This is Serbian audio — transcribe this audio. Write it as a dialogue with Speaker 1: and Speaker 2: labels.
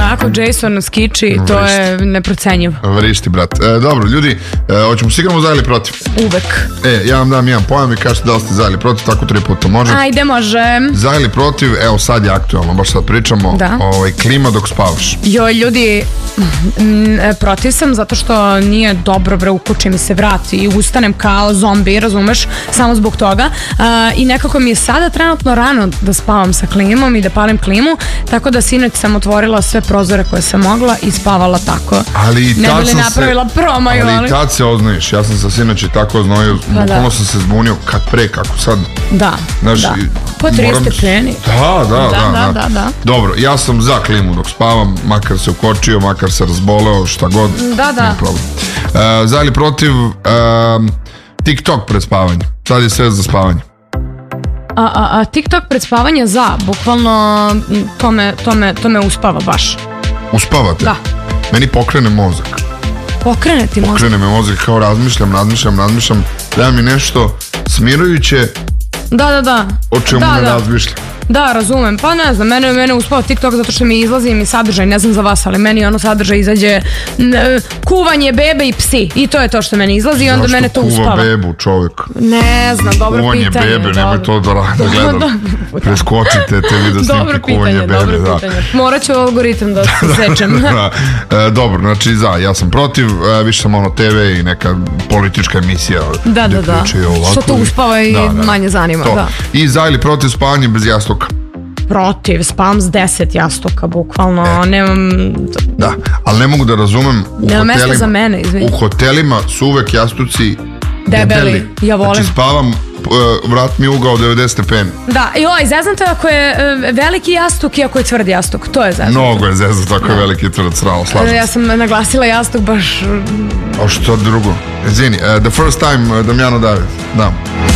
Speaker 1: Tako, Jason skiči, to je neprocenjivo.
Speaker 2: Vrišti, brat. Dobro, ljudi, hoćemo se igramo za ili protiv?
Speaker 1: Uvek.
Speaker 2: Ja vam dam jedan pojam i kažete da li ste za ili protiv, tako 3 puta može.
Speaker 1: Ajde, može.
Speaker 2: Za ili protiv, evo sad je aktualno, baš sad pričamo, klima dok spavaš.
Speaker 1: Joj, ljudi, protiv sam zato što nije dobro, bre, ukući mi se vrat i ustanem kao zombi, razumeš, samo zbog toga. I nekako mi je sada trenutno rano da spavam sa klimom i da palim klimu, tako da sinoć sam otvorila sve prozore koje sam mogla i spavala tako. Ne bi li napravila promaju,
Speaker 2: ali i tad se oznojiš. Ja sam sa sinoć i tako oznojio, bukvalno sam se zbunio kad pre, kako sad.
Speaker 1: Da, po 30 stepeni.
Speaker 2: Da. Dobro, ja sam za klimu dok spavam, makar se ukočio, makar se razboleo, šta god.
Speaker 1: Da.
Speaker 2: Za ili protiv TikTok pred spavanje. Sad je sve za spavanje.
Speaker 1: TikTok pred spavanje za, bukvalno to me uspava baš.
Speaker 2: Uspavate?
Speaker 1: Da.
Speaker 2: Meni pokrene mozak.
Speaker 1: Pokrene ti mozak?
Speaker 2: Pokrene me mozak, kao razmišljam, da mi nešto smirujuće.
Speaker 1: Da.
Speaker 2: O čemu ne razmišljam.
Speaker 1: Da, razumem, pa ne znam, mene uspava TikTok zato što mi izlazi mi sadržaj, ne znam za vas, ali meni ono sadržaj izađe kuvanje bebe i psi i to je to što meni izlazi i onda mene to uspava.
Speaker 2: Zašto kuva bebu čovjek?
Speaker 1: Ne znam, dobro
Speaker 2: kuvanje
Speaker 1: pitanje.
Speaker 2: Kuvanje bebe, nemoj to da gledam. Preskočite te video snimke kuvanje bebe.
Speaker 1: Dobro pitanje. Morat ću algoritam da se sečem.
Speaker 2: Dobro, znači ja sam protiv, više sam ono TV i neka politička emisija.
Speaker 1: Da. Što to uspava i manje zanima.
Speaker 2: I za ili protiv spavanje bez jastuka?
Speaker 1: Protiv, spavam s 10 jastuka, bukvalno, nemam...
Speaker 2: Da, ali ne mogu da razumem,
Speaker 1: nema mesta za mene, izvini.
Speaker 2: U hotelima su uvek jastuci debeli.
Speaker 1: Ja volim.
Speaker 2: Znači spavam, vrat mi ugao 90 stepeni.
Speaker 1: Da, joj, zeznuto je ako je veliki jastuk i ako je tvrd jastuk, to je zeznuto.
Speaker 2: Mnogo je zeznuto ako je veliki i tvrd, slažem se.
Speaker 1: Ja sam naglasila jastuk baš...
Speaker 2: A što drugo? Izvini, the first time, Damjano David, da.